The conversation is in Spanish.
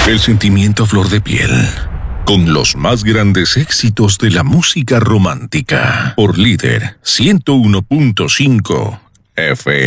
El sentimiento a flor de piel, con los más grandes éxitos de la música romántica, por Líder 101.5 FM.